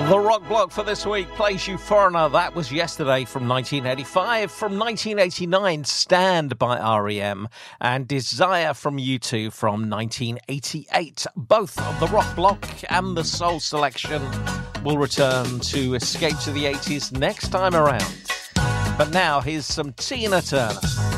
The rock block for this week plays you Foreigner. That was Yesterday from 1985. From 1989, Stand by R.E.M. and Desire from U2 from 1988. Both of the rock block and the soul selection will return to Escape to the 80s next time around. But now here's some Tina Turner.